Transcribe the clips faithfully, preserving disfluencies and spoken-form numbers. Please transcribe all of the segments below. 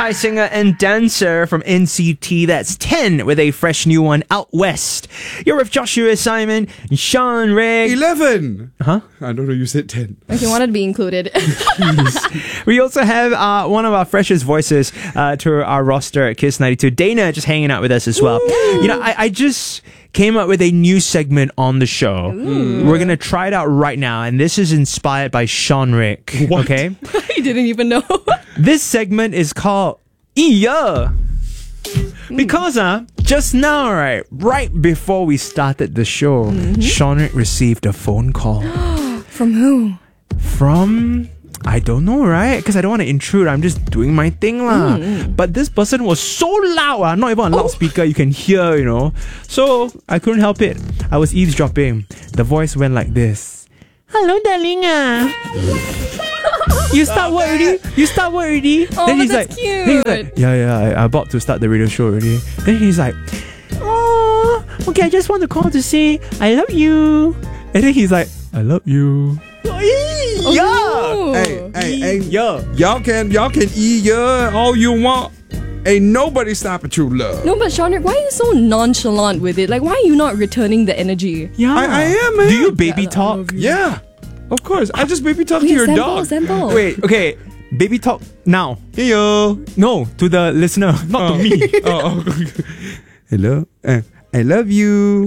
Thai singer and dancer from N C T. That's ten with a fresh new one, Out West. You're with Joshua Simon and Sean Rigg. eleven. Huh? I don't know, you said ten. Okay, wanted to be included. We also have uh, one of our freshest voices uh, to our roster at Kiss ninety-two, Dana, just hanging out with us as well. You know, I, I just came up with a new segment on the show. Ooh. We're going to try it out right now, and this is inspired by Sean Rigg. What? Okay? I didn't even know. This segment is called Iya. Because uh, just now, right, right before we started the show, mm-hmm. Sean Rigg received a phone call. From who? From... I don't know, right? Because I don't want to intrude. I'm just doing my thing, lah. Mm. But this person was so loud, ah, not even on loudspeaker. You can hear, you know. So I couldn't help it. I was eavesdropping. The voice went like this. Hello, darling. Ah. You start work already? You start work already? Oh, then he's that's like, cute. He's like, yeah, yeah, I, I'm about to start the radio show already. Then he's like, oh, okay, I just want to call to say I love you. And then he's like, I love you. Oh, Yeah. Hey, hey, hey, Yeah. y'all can, y'all can eat yeah all you want. Ain't nobody stopping true love. No, but Sean Rigg, why are you so nonchalant with it? Like, why are you not returning the energy? Yeah. I, I am, man. Do you baby Yeah, I talk? love you. Yeah, of course. I just baby talk to Wait, your sample, dog. sample. Wait, okay. Baby talk now. Hey yo. No, to the listener, not Oh. to me. Oh, oh. Hello. Uh, I love you.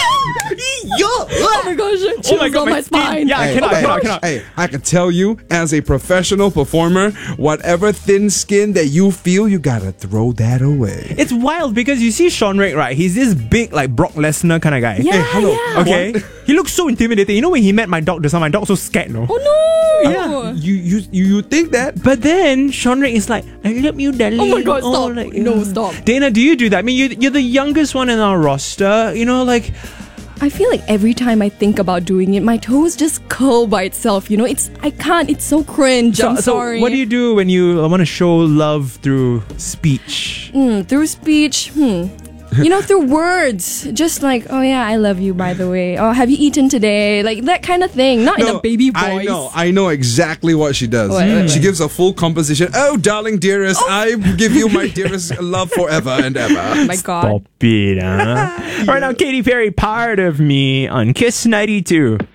Oh my gosh, chills on my spine. Yeah, I cannot, I hey, cannot, I cannot. Hey, I can tell you, as a professional performer, whatever thin skin that you feel, you gotta throw that away. It's wild because you see Sean Rigg, right? He's this big, like Brock Lesnar kind of guy. Yeah, Hey, hello. yeah. Okay? He looks so intimidating. You know when he met my dog just now, my dog so scared, no? Oh no! Yeah. You you you you think that? But then Sean Rigg is like, I love you, darling. Oh my god, stop. like, No, uh, stop. Dana, do you do that? I mean, you, you're the youngest one in our roster. You know, like, I feel like every time I think about doing it, my toes just curl by itself. You know, it's I can't. It's so cringe. so, I'm so sorry. what do you do when you want to show love through speech? Mm, through speech, hmm. You know, through words. Just like, oh yeah, I love you, by the way. Oh, have you eaten today? Like that kind of thing. Not in a baby voice. I know, I know exactly what she does. What, what, She what? gives a full composition. Oh, darling dearest, I give you my dearest love forever and ever. Oh my god. Stop it, huh? Right now, Katy Perry, Part of Me on Kiss ninety-two.